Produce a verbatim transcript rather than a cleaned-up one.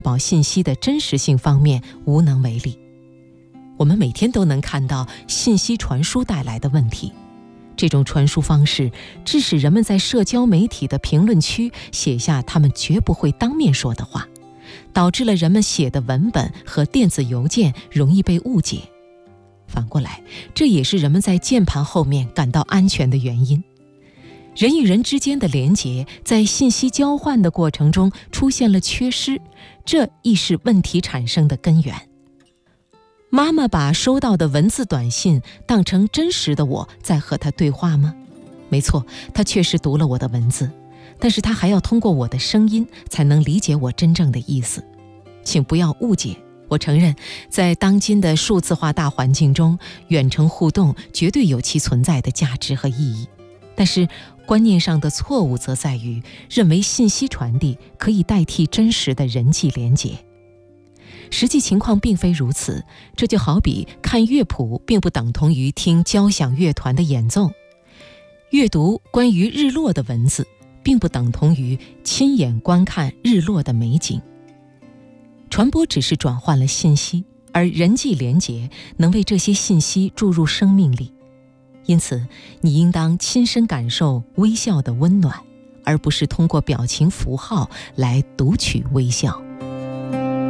保信息的真实性方面无能为力。我们每天都能看到信息传输带来的问题，这种传输方式致使人们在社交媒体的评论区写下他们绝不会当面说的话，导致了人们写的文本和电子邮件容易被误解。反过来，这也是人们在键盘后面感到安全的原因。人与人之间的连结在信息交换的过程中出现了缺失，这亦是问题产生的根源。妈妈把收到的文字短信当成真实的我在和她对话吗？没错，她确实读了我的文字，但是她还要通过我的声音才能理解我真正的意思。请不要误解，我承认，在当今的数字化大环境中，远程互动绝对有其存在的价值和意义。但是观念上的错误则在于认为信息传递可以代替真实的人际连结。实际情况并非如此，这就好比看乐谱并不等同于听交响乐团的演奏，阅读关于日落的文字并不等同于亲眼观看日落的美景。传播只是转换了信息，而人际连结能为这些信息注入生命力。因此，你应当亲身感受微笑的温暖，而不是通过表情符号来读取微笑。